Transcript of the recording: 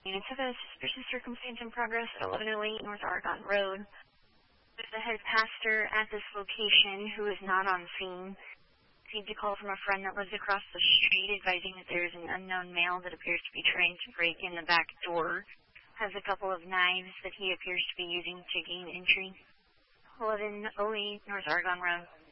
Units have a suspicious circumstance in progress at 1108 North Argonne Road. There's the head pastor at this location who is not on scene. Received a call from a friend that lives across the street advising that there's an unknown male that appears to be trying to break in the back door. Has a couple of knives that he appears to be using to gain entry. 1108 North Argonne Road.